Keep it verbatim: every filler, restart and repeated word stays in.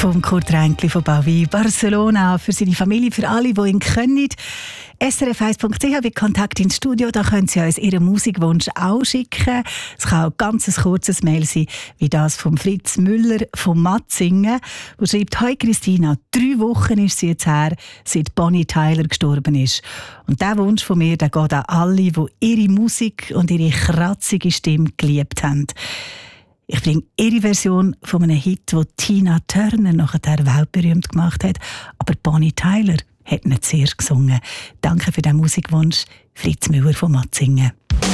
Vom Kurt Ränkli von Bavie, Barcelona, für seine Familie, für alle, die ihn kennen. S R F eins Punkt C H bei Kontakt ins Studio, da können Sie uns Ihren Musikwunsch auch schicken. Es kann auch ganz ein kurzes Mail sein, wie das von Fritz Müller von Matzingen, der schreibt: «Hoi Christina, drei Wochen ist sie jetzt her, seit Bonnie Tyler gestorben ist. Und der Wunsch von mir, der geht an alle, die ihre Musik und ihre kratzige Stimme geliebt haben. Ich bringe ihre Version von einem Hit, den Tina Turner nachher weltberühmt gemacht hat. Aber Bonnie Tyler hat nicht zuerst gesungen. Danke für den Musikwunsch, Fritz Müller von Matzingen.»